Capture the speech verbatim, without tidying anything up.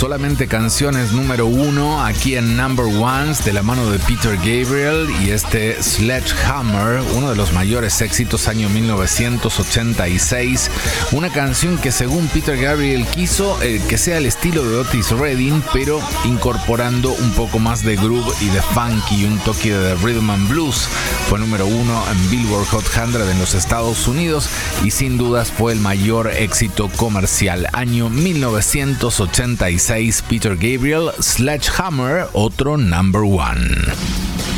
solamente canciones número uno aquí en Number Ones de la mano de Peter Gabriel y este Sledgehammer, uno de los mayores éxitos año mil novecientos ochenta y seis, una canción que según Peter Gabriel quiso eh, que sea el estilo de Otis Redding, pero incorporando un poco más de groove y de funky y un toque de rhythm and blues. Fue número uno en Billboard Hot cien en los Estados Unidos y sin dudas fue el mayor éxito comercial. Año mil novecientos ochenta y seis, Peter Gabriel, Sledgehammer, otro number one.